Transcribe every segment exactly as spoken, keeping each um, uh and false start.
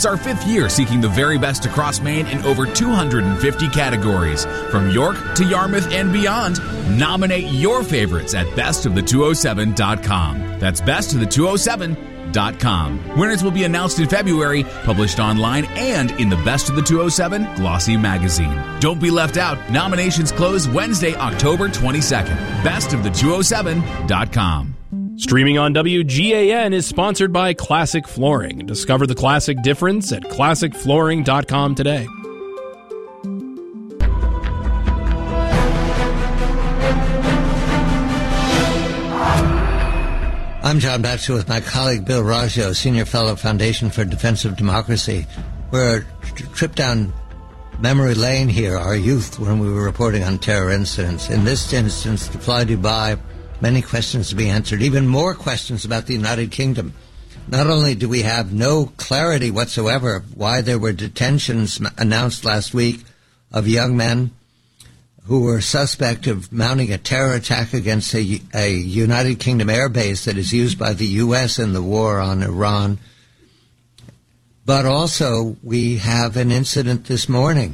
It's our fifth year seeking the very best across Maine in over two hundred fifty categories. From York to Yarmouth and beyond, nominate your favorites at best of the two oh seven dot com. That's best of the two oh seven dot com. Winners will be announced in February, published online and in the Best of the two oh seven Glossy magazine. Don't be left out. Nominations close Wednesday, October twenty-second. best of the two oh seven dot com. Streaming on W G A N is sponsored by Classic Flooring. Discover the classic difference at classic flooring dot com today. I'm John Batchelor with my colleague Bill Raggio, Senior Fellow, Foundation for Defensive Democracy. We're a trip down memory lane here, our youth, when we were reporting on terror incidents. In this instance, to Fly Dubai, many questions to be answered, even more questions about the United Kingdom. Not only do we have no clarity whatsoever of why there were detentions announced last week of young men who were suspect of mounting a terror attack against a, a United Kingdom air base that is used by the U S in the war on Iran. But also, we have an incident this morning.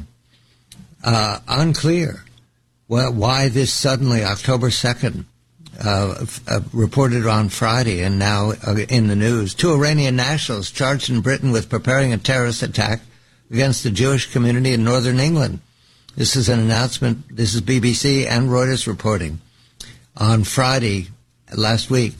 Uh, unclear well, why this suddenly, October second, uh, uh, reported on Friday and now uh, in the news. Two Iranian nationals charged in Britain with preparing a terrorist attack against the Jewish community in northern England. This is an announcement. This is B B C and Reuters reporting. On Friday, last week,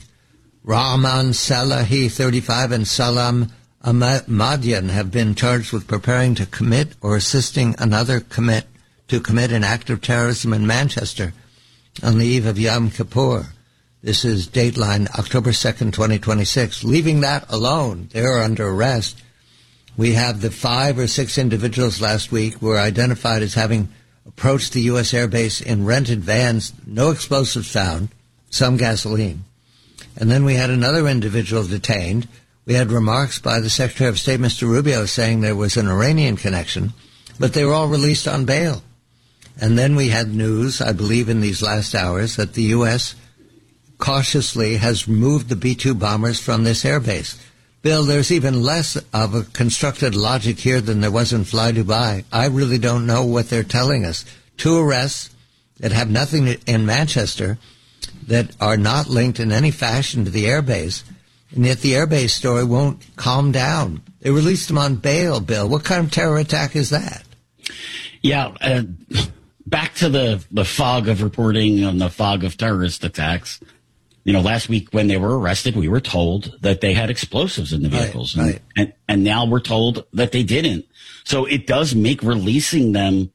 Rahman Salahi, thirty-five, and Salam Ahmadian have been charged with preparing to commit or assisting another commit to commit an act of terrorism in Manchester on the eve of Yom Kippur. This is Dateline, October second, twenty twenty-six. Leaving that alone, they're under arrest. We have the five or six individuals last week were identified as having approached the U S airbase in rented vans, no explosives found, some gasoline. And then we had another individual detained. We had remarks by the Secretary of State, Mister Rubio, saying there was an Iranian connection, but they were all released on bail. And then we had news, I believe in these last hours, that the U S cautiously has removed the B two bombers from this airbase. Bill, there's even less of a constructed logic here than there was in Fly Dubai. I really don't know what they're telling us. Two arrests that have nothing in Manchester, that are not linked in any fashion to the airbase, and yet the airbase story won't calm down. They released them on bail, Bill. What kind of terror attack is that? Yeah, uh, back to the, the fog of reporting on the fog of terrorist attacks. You know, last week when they were arrested, we were told that they had explosives in the vehicles. Right, right. And, and, and now we're told that they didn't. So it does make releasing them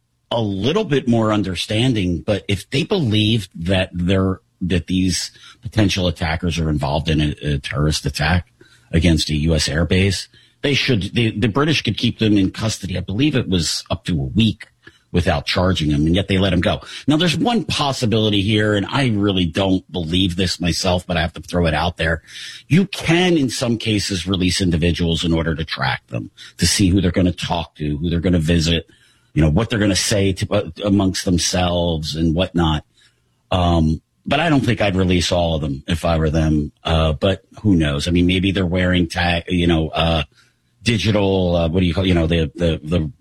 a little bit more understanding. But if they believe that they're, that these potential attackers are involved in a, a terrorist attack against a U S airbase, they should, they, the British could keep them in custody. I believe it was up to a week without charging them, and yet they let him go. Now, there's one possibility here, and I really don't believe this myself, but I have to throw it out there. You can, in some cases, release individuals in order to track them, to see who they're going to talk to, who they're going to visit, you know, what they're going to say to, uh, amongst themselves and whatnot. Um, but I don't think I'd release all of them if I were them. Uh, but who knows? I mean, maybe they're wearing tag, you know, uh, digital, uh, what do you call, you know, the, the, the,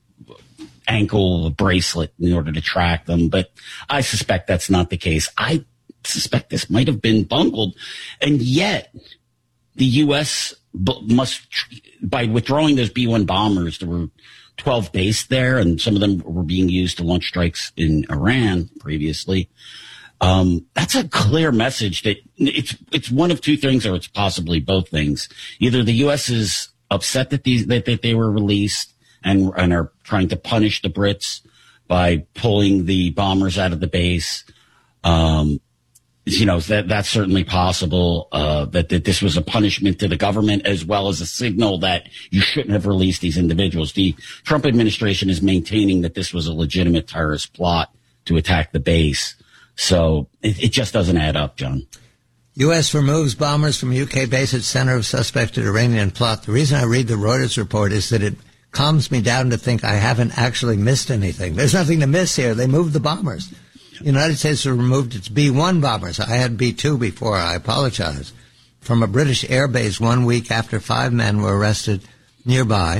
ankle bracelet in order to track them, but I suspect that's not the case. I suspect this might have been bungled, and yet the U S b- must, by withdrawing those B one bombers, there were twelve based there, and some of them were being used to launch strikes in Iran previously. Um, that's a clear message that it's it's one of two things, or it's possibly both things. Either the U S is upset that these that, that they were released, and, and are trying to punish the Brits by pulling the bombers out of the base. Um, you know, that that's certainly possible, uh, that, that this was a punishment to the government as well as a signal that you shouldn't have released these individuals. The Trump administration is maintaining that this was a legitimate terrorist plot to attack the base. So it, it just doesn't add up, John. U S removes bombers from U K base at center of suspected Iranian plot. The reason I read the Reuters report is that it calms me down to think I haven't actually missed anything. There's nothing to miss here. They moved the bombers. The United States has removed its B one bombers. I had B two before. I apologize. From a British airbase one week after five men were arrested nearby.